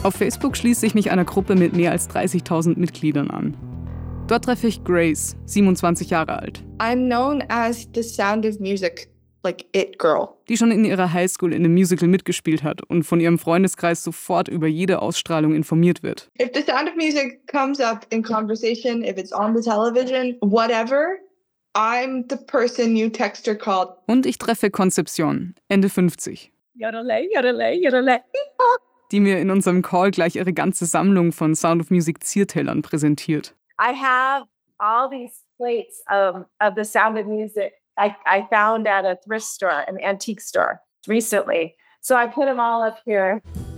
Auf Facebook schließe ich mich einer Gruppe mit mehr als 30.000 Mitgliedern an. Dort treffe ich Grace, 27 Jahre alt. I'm known as the Sound of Music, like it girl. Die schon in ihrer Highschool in einem Musical mitgespielt hat und von ihrem Freundeskreis sofort über jede Ausstrahlung informiert wird. If the Sound of Music comes up in conversation, if it's on the television, whatever, I'm the person you text or call. Und ich treffe Concepcion, Ende 50. Yodelay, yodelay, yodelay. Die mir in unserem Call gleich ihre ganze Sammlung von Sound of Music Ziertellern präsentiert. I have all these plates of the Sound of Music I found at a thrift store, an antique store, recently. So I put them all up here.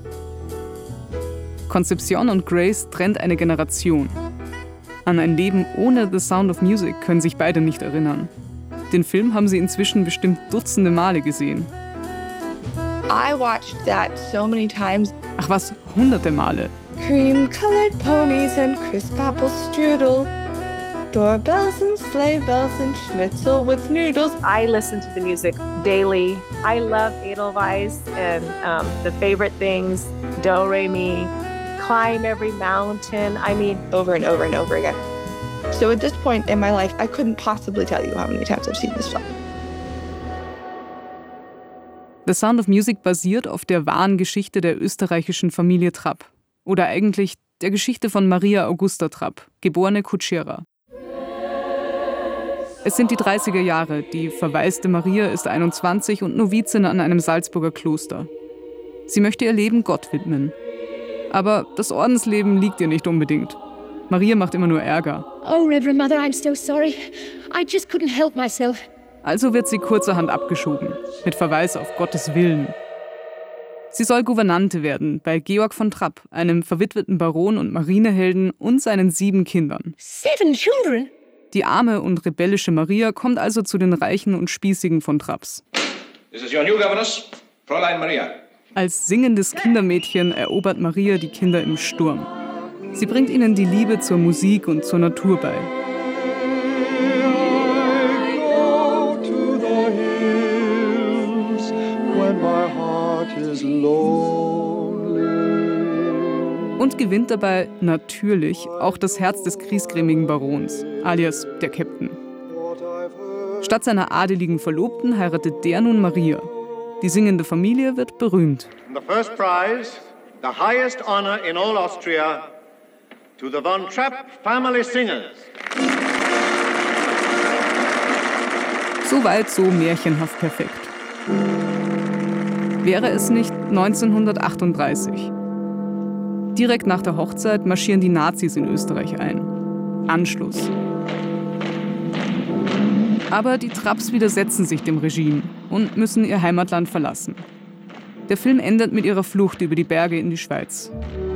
Concepcion und Grace trennt eine Generation. An ein Leben ohne The Sound of Music können sich beide nicht erinnern. Den Film haben sie inzwischen bestimmt dutzende Male gesehen. I watched that so many times. Ach was, hunderte Male. Cream-colored ponies and crisp apple strudel. Doorbells and sleigh bells and schnitzel with noodles. I listen to the music daily. I love Edelweiss and the favorite things, Do, Re, Mi, Climb Every Mountain. I mean, over and over and over again. So at this point in my life, I couldn't possibly tell you how many times I've seen this film. The Sound of Music basiert auf der wahren Geschichte der österreichischen Familie Trapp. Oder eigentlich der Geschichte von Maria Augusta Trapp, geborene Kutschera. Es sind die 30er Jahre, die verwaiste Maria ist 21 und Novizin an einem Salzburger Kloster. Sie möchte ihr Leben Gott widmen. Aber das Ordensleben liegt ihr nicht unbedingt. Maria macht immer nur Ärger. Oh, Reverend Mother, I'm so sorry. I just couldn't help myself. Also wird sie kurzerhand abgeschoben, mit Verweis auf Gottes Willen. Sie soll Gouvernante werden bei Georg von Trapp, einem verwitweten Baron und Marinehelden und seinen 7 Kindern. 7 children? Die arme und rebellische Maria kommt also zu den Reichen und Spießigen von Trapps. This is your new governess, Fräulein Maria. Als singendes Kindermädchen erobert Maria die Kinder im Sturm. Sie bringt ihnen die Liebe zur Musik und zur Natur bei. Und gewinnt dabei natürlich auch das Herz des griesgrämigen Barons, alias der Captain. Statt seiner adeligen Verlobten heiratet der nun Maria. Die singende Familie wird berühmt. The first prize, the highest honor in all Austria, to the Von Trapp family singers. Soweit so märchenhaft perfekt. Wäre es nicht 1938. Direkt nach der Hochzeit marschieren die Nazis in Österreich ein. Anschluss. Aber die Trapps widersetzen sich dem Regime und müssen ihr Heimatland verlassen. Der Film endet mit ihrer Flucht über die Berge in die Schweiz.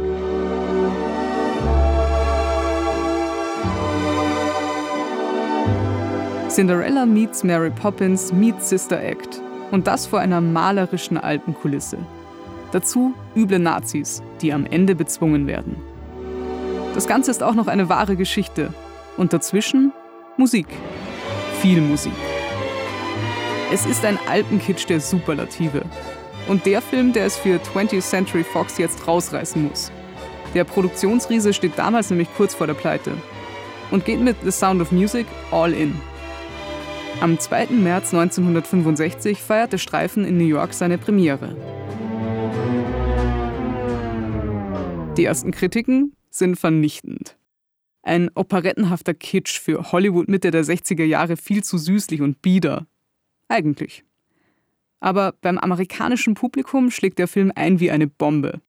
Cinderella meets Mary Poppins meets Sister Act. Und das vor einer malerischen Alpenkulisse. Dazu üble Nazis, die am Ende bezwungen werden. Das Ganze ist auch noch eine wahre Geschichte. Und dazwischen Musik. Viel Musik. Es ist ein Alpenkitsch der Superlative. Und der Film, der es für 20th Century Fox jetzt rausreißen muss. Der Produktionsriese steht damals nämlich kurz vor der Pleite. Und geht mit The Sound of Music all in. Am 2. März 1965 feiert der Streifen in New York seine Premiere. Die ersten Kritiken sind vernichtend. Ein operettenhafter Kitsch für Hollywood Mitte der 60er Jahre viel zu süßlich und bieder. Eigentlich. Aber beim amerikanischen Publikum schlägt der Film ein wie eine Bombe.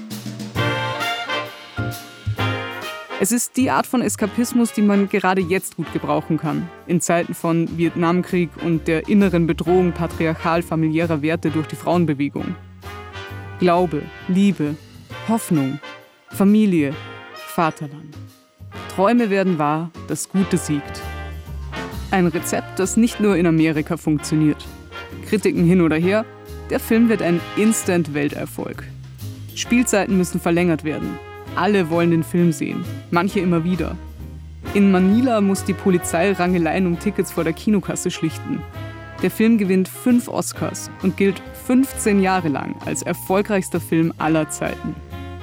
Es ist die Art von Eskapismus, die man gerade jetzt gut gebrauchen kann, in Zeiten von Vietnamkrieg und der inneren Bedrohung patriarchal-familiärer Werte durch die Frauenbewegung. Glaube, Liebe, Hoffnung, Familie, Vaterland. Träume werden wahr, das Gute siegt. Ein Rezept, das nicht nur in Amerika funktioniert. Kritiken hin oder her, der Film wird ein Instant-Welterfolg. Spielzeiten müssen verlängert werden. Alle wollen den Film sehen, manche immer wieder. In Manila muss die Polizei Rangeleien um Tickets vor der Kinokasse schlichten. Der Film gewinnt 5 Oscars und gilt 15 Jahre lang als erfolgreichster Film aller Zeiten.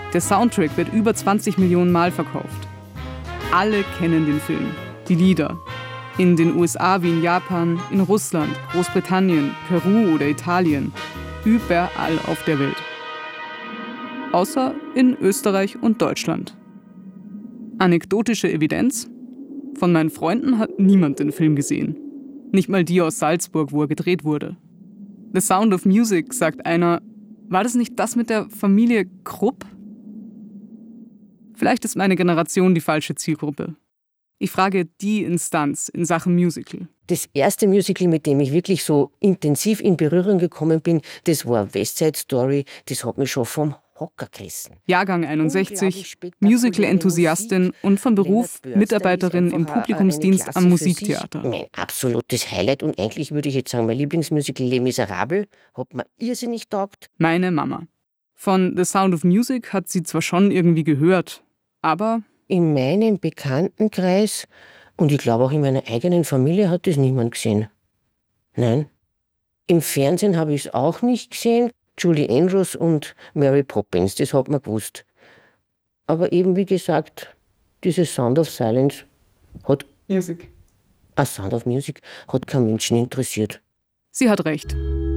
Der Soundtrack wird über 20 Millionen Mal verkauft. Alle kennen den Film, die Lieder. In den USA wie in Japan, in Russland, Großbritannien, Peru oder Italien. Überall auf der Welt. Außer in Österreich und Deutschland. Anekdotische Evidenz? Von meinen Freunden hat niemand den Film gesehen. Nicht mal die aus Salzburg, wo er gedreht wurde. The Sound of Music, sagt einer, war das nicht das mit der Familie Krupp? Vielleicht ist meine Generation die falsche Zielgruppe. Ich frage die Instanz in Sachen Musical. Das erste Musical, mit dem ich wirklich so intensiv in Berührung gekommen bin, das war West Side Story. Das hat mich schon vom Hocker gerissen. Jahrgang 61, Musical-Enthusiastin und von Beruf Mitarbeiterin im Publikumsdienst am Musiktheater. Mein absolutes Highlight und eigentlich würde ich jetzt sagen, mein Lieblingsmusical Les Miserables hat mir irrsinnig taugt. Meine Mama. Von The Sound of Music hat sie zwar schon irgendwie gehört, aber in meinem Bekanntenkreis und ich glaube auch in meiner eigenen Familie hat das niemand gesehen. Nein. Im Fernsehen habe ich es auch nicht gesehen. Julie Andrews und Mary Poppins, das hat man gewusst. Aber eben wie gesagt, dieses Sound of Silence hat Sound of Music hat keinen Menschen interessiert. Sie hat recht.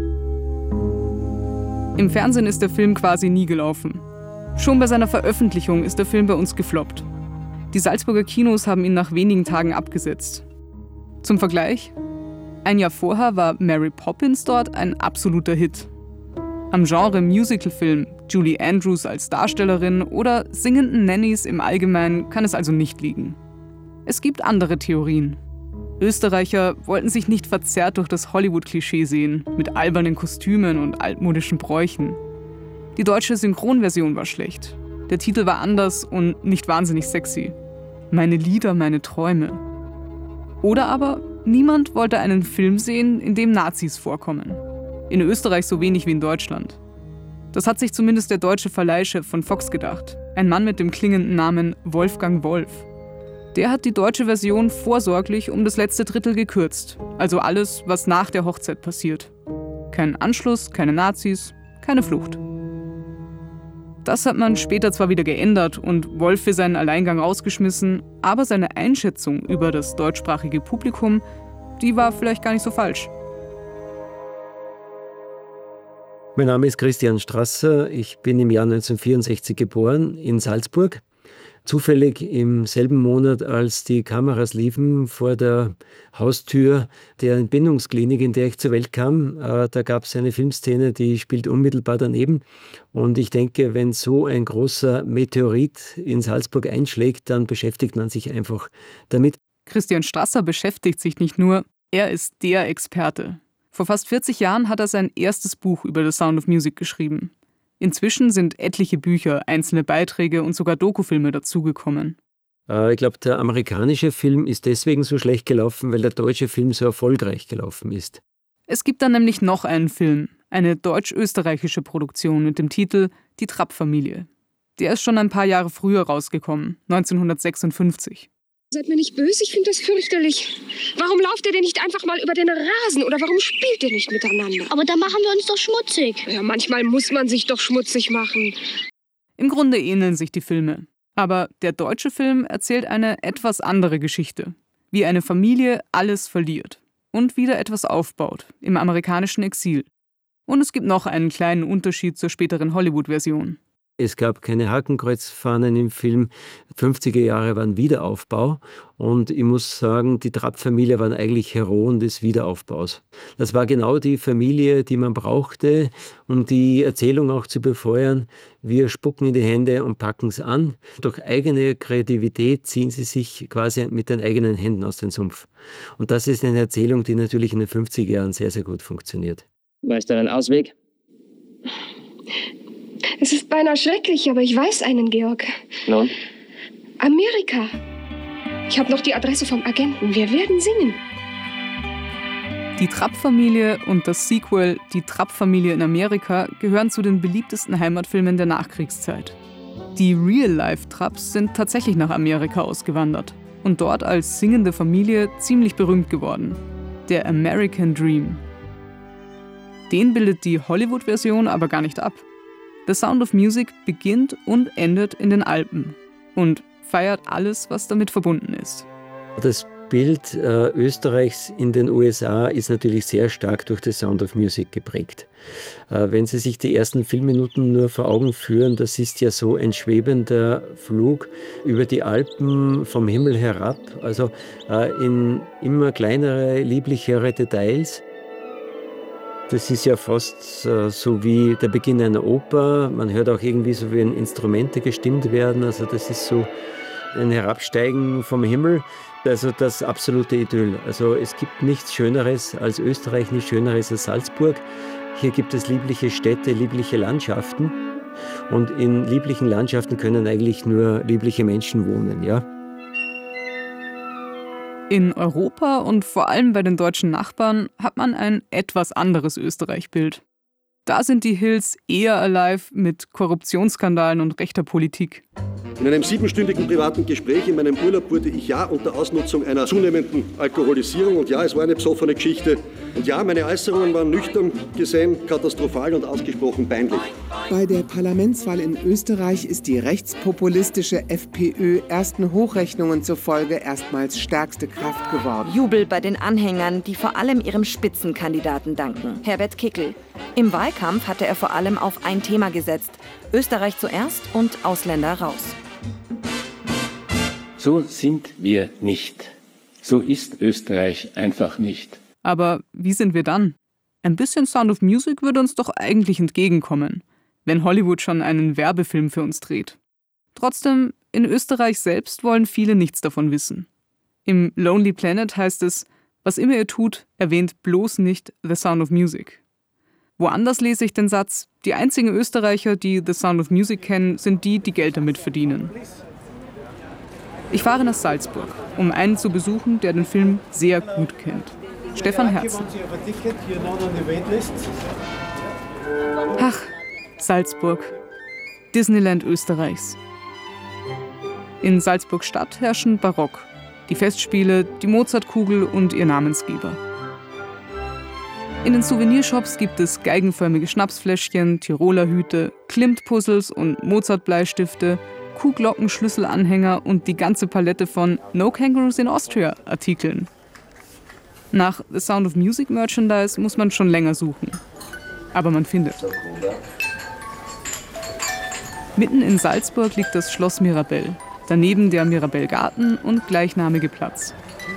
Im Fernsehen ist der Film quasi nie gelaufen. Schon bei seiner Veröffentlichung ist der Film bei uns gefloppt. Die Salzburger Kinos haben ihn nach wenigen Tagen abgesetzt. Zum Vergleich: ein Jahr vorher war Mary Poppins dort ein absoluter Hit. Am Genre Musicalfilm, Julie Andrews als Darstellerin oder singenden Nannies im Allgemeinen kann es also nicht liegen. Es gibt andere Theorien. Österreicher wollten sich nicht verzerrt durch das Hollywood-Klischee sehen, mit albernen Kostümen und altmodischen Bräuchen. Die deutsche Synchronversion war schlecht. Der Titel war anders und nicht wahnsinnig sexy. Meine Lieder, meine Träume. Oder aber niemand wollte einen Film sehen, in dem Nazis vorkommen. In Österreich so wenig wie in Deutschland. Das hat sich zumindest der deutsche Verleihchef von Fox gedacht. Ein Mann mit dem klingenden Namen Wolfgang Wolf. Der hat die deutsche Version vorsorglich um das letzte Drittel gekürzt. Also alles, was nach der Hochzeit passiert. Kein Anschluss, keine Nazis, keine Flucht. Das hat man später zwar wieder geändert und Wolf für seinen Alleingang rausgeschmissen, aber seine Einschätzung über das deutschsprachige Publikum, die war vielleicht gar nicht so falsch. Mein Name ist Christian Strasser, ich bin im Jahr 1964 geboren in Salzburg. Zufällig im selben Monat, als die Kameras liefen vor der Haustür der Entbindungsklinik, in der ich zur Welt kam, da gab es eine Filmszene, die spielt unmittelbar daneben. Und ich denke, wenn so ein großer Meteorit in Salzburg einschlägt, dann beschäftigt man sich einfach damit. Christian Strasser beschäftigt sich nicht nur, er ist der Experte. Vor fast 40 Jahren hat er sein erstes Buch über The Sound of Music geschrieben. Inzwischen sind etliche Bücher, einzelne Beiträge und sogar Dokufilme dazugekommen. Ich glaube, der amerikanische Film ist deswegen so schlecht gelaufen, weil der deutsche Film so erfolgreich gelaufen ist. Es gibt dann nämlich noch einen Film, eine deutsch-österreichische Produktion mit dem Titel Die Trapp-Familie. Der ist schon ein paar Jahre früher rausgekommen, 1956. Seid mir nicht böse, ich finde das fürchterlich. Warum lauft ihr denn nicht einfach mal über den Rasen oder warum spielt ihr nicht miteinander? Aber da machen wir uns doch schmutzig. Ja, manchmal muss man sich doch schmutzig machen. Im Grunde ähneln sich die Filme. Aber der deutsche Film erzählt eine etwas andere Geschichte. Wie eine Familie alles verliert und wieder etwas aufbaut im amerikanischen Exil. Und es gibt noch einen kleinen Unterschied zur späteren Hollywood-Version. Es gab keine Hakenkreuzfahnen im Film. 50er Jahre waren Wiederaufbau. Und ich muss sagen, die Trapp-Familie waren eigentlich Heroen des Wiederaufbaus. Das war genau die Familie, die man brauchte, um die Erzählung auch zu befeuern. Wir spucken in die Hände und packen es an. Durch eigene Kreativität ziehen sie sich quasi mit den eigenen Händen aus dem Sumpf. Und das ist eine Erzählung, die natürlich in den 50er Jahren sehr, sehr gut funktioniert. Weißt du einen Ausweg? Es ist beinahe schrecklich, aber ich weiß einen, Georg. Nun? Amerika. Ich habe noch die Adresse vom Agenten. Wir werden singen. Die Trapp-Familie und das Sequel Die Trapp-Familie in Amerika gehören zu den beliebtesten Heimatfilmen der Nachkriegszeit. Die Real-Life-Trapps sind tatsächlich nach Amerika ausgewandert und dort als singende Familie ziemlich berühmt geworden. Der American Dream. Den bildet die Hollywood-Version aber gar nicht ab. The Sound of Music beginnt und endet in den Alpen und feiert alles, was damit verbunden ist. Das Bild Österreichs in den USA ist natürlich sehr stark durch The Sound of Music geprägt. Wenn Sie sich die ersten Filmminuten nur vor Augen führen, das ist ja so ein schwebender Flug über die Alpen vom Himmel herab, also in immer kleinere, lieblichere Details. Das ist ja fast so wie der Beginn einer Oper. Man hört auch irgendwie so, wie Instrumente gestimmt werden. Also das ist so ein Herabsteigen vom Himmel. Also das absolute Idyll. Also es gibt nichts Schöneres als Österreich, nichts Schöneres als Salzburg. Hier gibt es liebliche Städte, liebliche Landschaften. Und in lieblichen Landschaften können eigentlich nur liebliche Menschen wohnen, ja. In Europa und vor allem bei den deutschen Nachbarn hat man ein etwas anderes Österreich-Bild. Da sind die Hills eher alive mit Korruptionsskandalen und rechter Politik. In einem 7-stündigen privaten Gespräch in meinem Urlaub wurde ich ja unter Ausnutzung einer zunehmenden Alkoholisierung und ja, es war eine besoffene Geschichte. Und ja, meine Äußerungen waren nüchtern gesehen katastrophal und ausgesprochen peinlich. Bei der Parlamentswahl in Österreich ist die rechtspopulistische FPÖ ersten Hochrechnungen zufolge erstmals stärkste Kraft geworden. Jubel bei den Anhängern, die vor allem ihrem Spitzenkandidaten danken, Herbert Kickl. Im Wahlkampf hatte er vor allem auf ein Thema gesetzt: Österreich zuerst und Ausländer raus. So sind wir nicht. So ist Österreich einfach nicht. Aber wie sind wir dann? Ein bisschen Sound of Music würde uns doch eigentlich entgegenkommen, wenn Hollywood schon einen Werbefilm für uns dreht. Trotzdem, in Österreich selbst wollen viele nichts davon wissen. Im Lonely Planet heißt es: Was immer ihr tut, erwähnt bloß nicht The Sound of Music. Woanders lese ich den Satz: Die einzigen Österreicher, die The Sound of Music kennen, sind die, die Geld damit verdienen. Ich fahre nach Salzburg, um einen zu besuchen, der den Film sehr gut kennt. Stefan Herzen. Ach, Salzburg. Disneyland Österreichs. In Salzburg-Stadt herrschen Barock. Die Festspiele, die Mozartkugel und ihr Namensgeber. In den Souvenirshops gibt es geigenförmige Schnapsfläschchen, Tiroler Hüte, Klimt-Puzzles und Mozart-Bleistifte, Kuhglockenschlüsselanhänger und die ganze Palette von No Kangaroos in Austria Artikeln. Nach The Sound of Music Merchandise muss man schon länger suchen. Aber man findet. Mitten in Salzburg liegt das Schloss Mirabell, daneben der Mirabellgarten und gleichnamige Platz.